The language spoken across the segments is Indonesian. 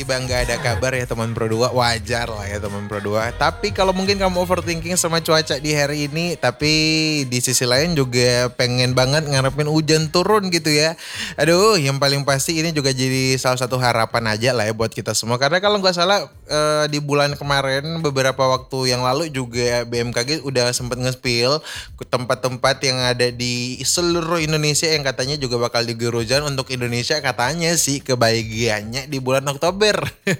tiba-tiba nggak ada kabar ya teman Pro 2, wajar lah ya teman Pro 2. Tapi kalau mungkin kamu overthinking sama cuaca di hari ini, tapi di sisi lain juga pengen banget ngarepin hujan turun gitu ya. Aduh, yang paling pasti ini juga jadi salah satu harapan aja lah ya buat kita semua. Karena kalau nggak salah di bulan kemarin beberapa waktu yang lalu juga BMKG udah sempat nge-spill ke tempat-tempat yang ada di seluruh Indonesia yang katanya juga bakal diguyur hujan untuk Indonesia katanya sih kebahagiaannya di bulan Oktober.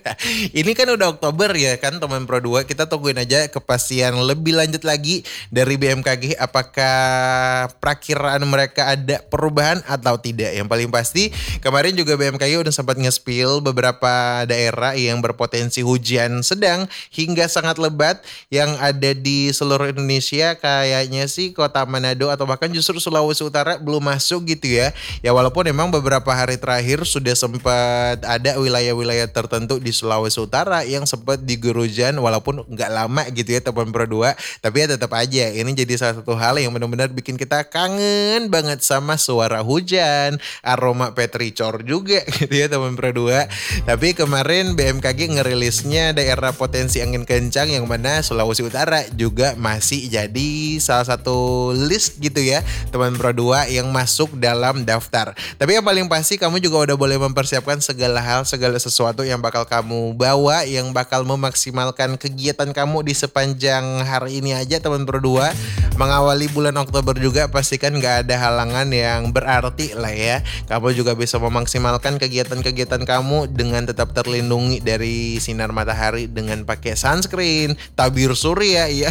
Ini kan udah Oktober ya kan teman Pro 2, kita tungguin aja kepastian lebih lanjut lagi dari BMKG apakah perakiraan mereka ada perubahan atau tidak. Yang paling pasti kemarin juga BMKG udah sempat nge-spill beberapa daerah yang berpotensi hujan sedang hingga sangat lebat yang ada di seluruh Indonesia. Kayaknya sih kota Manado atau bahkan justru Sulawesi Utara belum masuk gitu ya. Ya walaupun memang beberapa hari terakhir sudah sempat ada wilayah-wilayah tertentu di Sulawesi Utara yang sempat diguyur hujan walaupun nggak lama gitu ya teman Pro 2. Tapi ya tetap aja ini jadi salah satu hal yang benar-benar bikin kita kangen banget sama suara hujan, aroma petricor juga gitu ya teman Pro 2. Tapi kemarin BMKG ngerilisnya daerah potensi angin kencang yang mana Sulawesi Utara juga masih jadi salah satu list gitu ya teman Pro 2 yang masuk dalam daftar. Tapi yang paling pasti kamu juga udah boleh mempersiapkan segala hal, segala sesuatu yang bakal kamu bawa, yang bakal memaksimalkan kegiatan kamu di sepanjang hari ini aja teman Pro 2. Mengawali bulan Oktober juga pastikan gak ada halangan yang berarti lah ya. Kamu juga bisa memaksimalkan kegiatan-kegiatan kamu dengan tetap terlindungi dari sinar matahari dengan pakai sunscreen, tabir surya ya.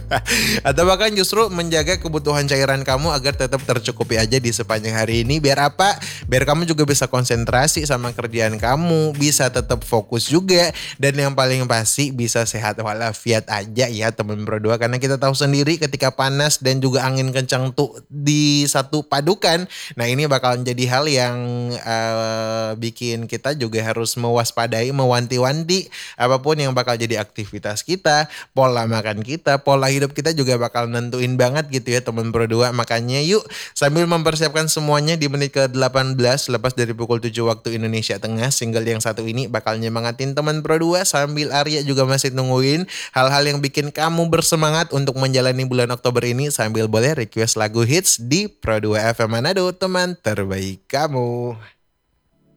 Atau bahkan justru menjaga kebutuhan cairan kamu agar tetap tercukupi aja di sepanjang hari ini. Biar apa? Biar kamu juga bisa konsentrasi sama kerjaan kamu, bisa tetap fokus juga, dan yang paling pasti bisa sehat walafiat aja ya teman Pro 2. Karena kita tahu sendiri ketika panas dan juga angin kencang tuh di satu padukan, nah ini bakal jadi hal yang bikin kita juga harus mewaspadai, mewanti-wanti apapun yang bakal jadi aktivitas kita, pola makan kita, pola hidup kita juga bakal nentuin banget gitu ya teman Pro 2. Makanya yuk sambil mempersiapkan semuanya di menit ke-18 lepas dari pukul 7 waktu Indonesia Tengah, single yang satu ini bakal nyemangatin teman Pro 2 sambil Arya juga masih nungguin hal-hal yang bikin kamu bersemangat untuk menjalani bulan Oktober ini, sambil boleh request lagu hits di Pro 2 FM Manado, teman terbaik kamu.